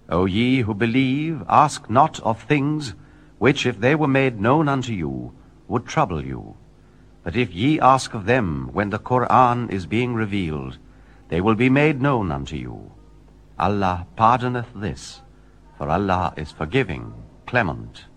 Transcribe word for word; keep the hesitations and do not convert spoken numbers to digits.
O ye who believe, ask not of things which, if they were made known unto you, would trouble you. But if ye ask of them when the Qur'an is being revealed, they will be made known unto you. Allah pardoneth this, for Allah is forgiving, clement.